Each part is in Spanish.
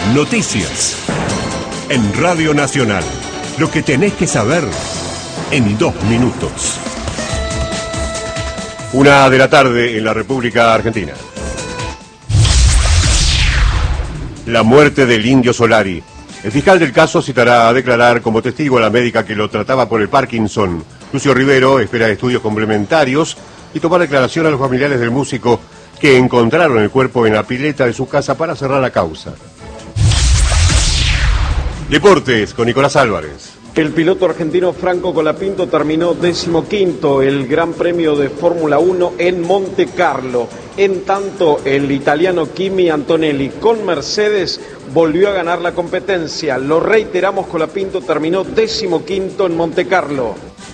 Noticias. En Radio Nacional. Lo que tenés que saber en 2 minutos. 1 de la tarde en la República Argentina. La muerte del Indio Solari. El fiscal del caso citará a declarar como testigo a la médica que lo trataba por el Parkinson. Lucio Rivero espera estudios complementarios y tomar declaración a los familiares del músico que encontraron el cuerpo en la pileta de su casa para cerrar la causa. Deportes con Nicolás Álvarez. El piloto argentino Franco Colapinto terminó 15º el Gran Premio de Fórmula 1 en Monte Carlo. En tanto, el italiano Kimi Antonelli con Mercedes volvió a ganar la competencia. Lo reiteramos, Colapinto terminó 15º en Monte Carlo.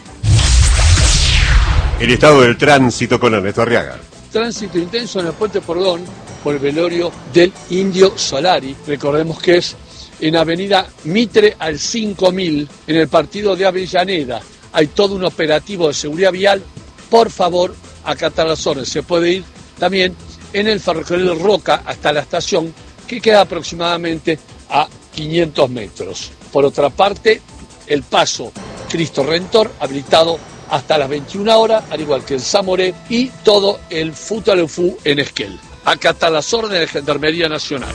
El estado del tránsito con Ernesto Arriaga. Tránsito intenso en el Puente Pordón por el velorio del Indio Solari. Recordemos que es en Avenida Mitre al 5000, en el partido de Avellaneda. Hay todo un operativo de seguridad vial. Por favor, acatar las órdenes. Se puede ir también en el ferrocarril Roca hasta la estación, que queda aproximadamente a 500 metros. Por otra parte, el paso Cristo Redentor, habilitado hasta las 21 horas, al igual que el Zamoré y todo el Futaleufú en Esquel. Acatar las órdenes de Gendarmería Nacional.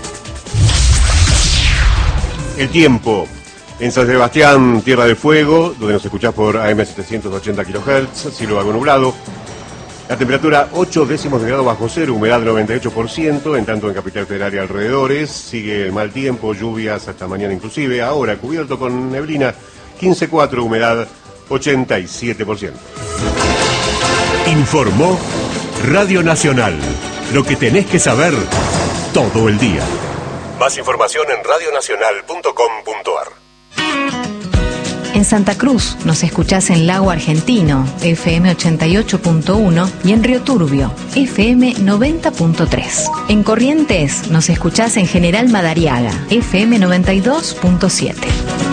El tiempo. En San Sebastián, Tierra del Fuego, donde nos escuchás por AM 780 kHz, cielo algo nublado. La temperatura 8 décimos de grado bajo cero, humedad 98%, en tanto en Capital Federal y alrededores. Sigue el mal tiempo, lluvias hasta mañana inclusive. Ahora cubierto con neblina, 15,4, humedad 87%. Informó Radio Nacional. Lo que tenés que saber todo el día. Más información en radionacional.com.ar. En Santa Cruz nos escuchás en Lago Argentino, FM 88.1, y en Río Turbio, FM 90.3. En Corrientes nos escuchás en General Madariaga, FM 92.7.